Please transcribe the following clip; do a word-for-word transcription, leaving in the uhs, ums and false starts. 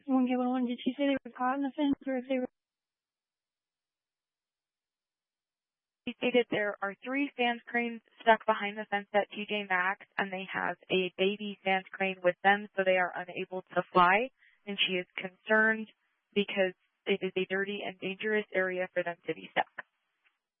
one K one one, did she say they were caught in the fence or if they were? She stated there are three sand cranes stuck behind the fence at T J Maxx, and they have a baby sand crane with them, so they are unable to fly. And she is concerned because it is a dirty and dangerous area for them to be stuck.